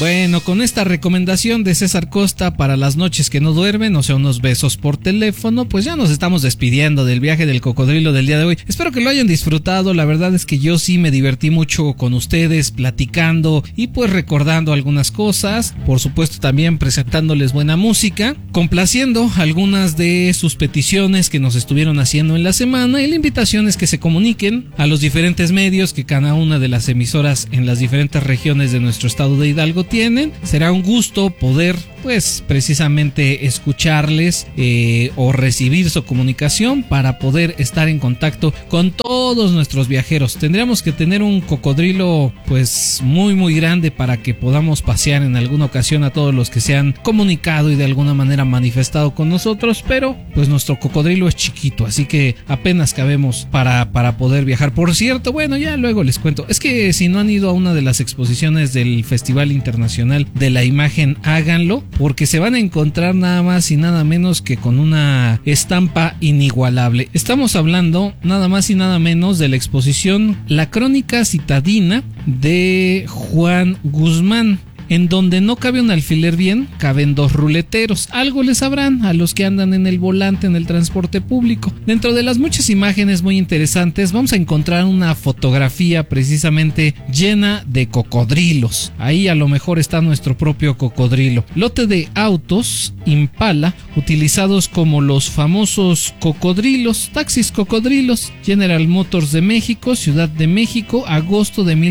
Bueno, con esta recomendación de César Costa para las noches que no duermen, o sea, unos besos por teléfono, pues ya nos estamos despidiendo del viaje del cocodrilo del día de hoy. Espero que lo hayan disfrutado. La verdad es que yo sí me divertí mucho con ustedes, platicando y pues recordando algunas cosas. Por supuesto, también presentándoles buena música, complaciendo algunas de sus peticiones que nos estuvieron haciendo en la semana, y la invitación es que se comuniquen a los diferentes medios que cada una de las emisoras en las diferentes regiones de nuestro estado de Hidalgo tienen. Será un gusto poder pues precisamente escucharles o recibir su comunicación para poder estar en contacto con todos nuestros viajeros. Tendríamos que tener un cocodrilo pues muy grande para que podamos pasear en alguna ocasión a todos los que se han comunicado y de alguna manera manifestado con nosotros, pero pues nuestro cocodrilo es chiquito, así que apenas cabemos para poder viajar. Por cierto, bueno, ya luego les cuento, es que si no han ido a una de las exposiciones del Festival Internacional de la Imagen, háganlo, porque se van a encontrar nada más y nada menos que con una estampa inigualable. Estamos hablando nada más y nada menos de la exposición La Crónica Citadina de Juan Guzmán, en donde no cabe un alfiler bien, caben dos ruleteros. Algo les sabrán a los que andan en el volante en el transporte público. Dentro de las muchas imágenes muy interesantes vamos a encontrar una fotografía precisamente llena de cocodrilos. Ahí a lo mejor está nuestro propio cocodrilo. Lote de autos Impala utilizados como los famosos cocodrilos, taxis cocodrilos. General Motors de México, Ciudad de México, agosto de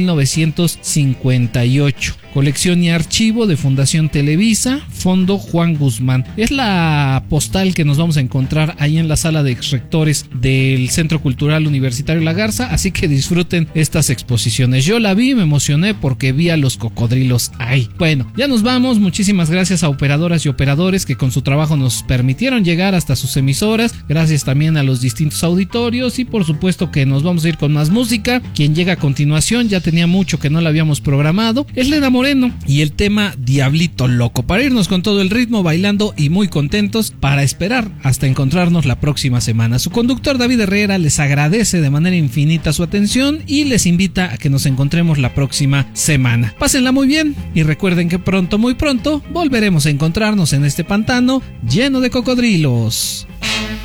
1958. Colección y archivo de Fundación Televisa, Fondo Juan Guzmán. Es la postal que nos vamos a encontrar ahí en la sala de exrectores del Centro Cultural Universitario La Garza, así que disfruten estas exposiciones. Yo la vi, me emocioné porque vi a los cocodrilos ahí. Bueno, ya nos vamos. Muchísimas gracias a operadoras y operadores que con su trabajo nos permitieron llegar hasta sus emisoras. Gracias también a los distintos auditorios y por supuesto que nos vamos a ir con más música. Quien llega a continuación ya tenía mucho que no la habíamos programado, es Leda Moreno y el tema Diablito Loco, para irnos con todo el ritmo bailando y muy contentos para esperar hasta encontrarnos la próxima semana. Su conductor David Herrera les agradece de manera infinita su atención y les invita a que nos encontremos la próxima semana. Pásenla muy bien y recuerden que pronto, muy pronto, volveremos a encontrarnos en este pantano lleno de cocodrilos.